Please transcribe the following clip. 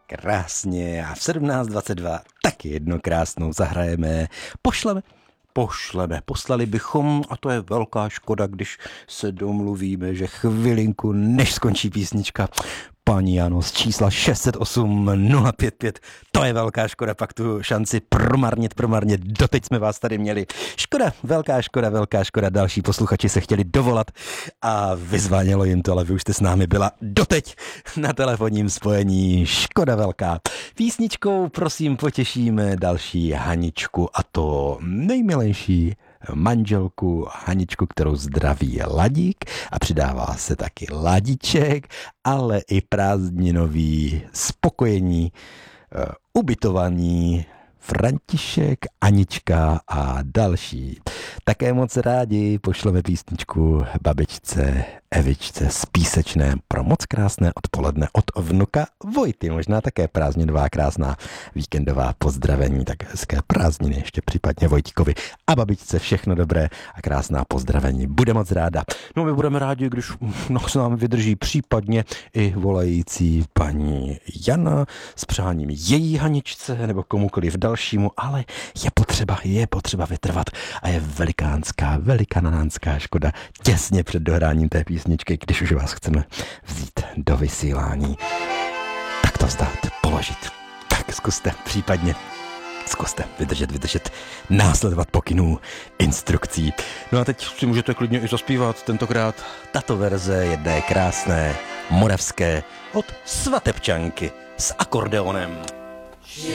Krásně a v 17:22 taky jedno krásnou zahrajeme. Poslali bychom, a to je velká škoda, když se domluvíme, že chvilinku, než skončí písnička, paní Jano z čísla 608 055, to je velká škoda, pak tu šanci promarnit, doteď jsme vás tady měli. Škoda, velká škoda, další posluchači se chtěli dovolat a vyzvánělo jim to, ale vy už jste s námi byla doteď na telefonním spojení, škoda velká. Písničkou prosím potěšíme další Haničku, a to nejmilejší manželku Haničku, kterou zdraví Ladík a přidává se taky Ladíček, ale i prázdninový, spokojení, ubytovaní František, Anička a další. Také moc rádi pošleme písničku babičce Evičce z Písečné pro moc krásné odpoledne od vnuka Vojty. Možná také prázdninová krásná víkendová pozdravení, tak hezké prázdniny ještě případně Vojtíkovi a babičce všechno dobré a krásná pozdravení. Bude moc ráda. No my budeme rádi, když se nám vydrží případně i volající paní Jana s přáním její Haničce nebo komukoliv dalšímu, ale je potřeba vytrvat a je velikánská škoda těsně před dohráním té písničky, když už vás chceme vzít do vysílání. Tak to vzdát, položit. Tak zkuste vydržet, následovat pokynů, instrukcí. No a teď si můžete klidně i zaspívat, tentokrát tato verze jedné krásné moravské od Svatebčanky s akordeonem. Že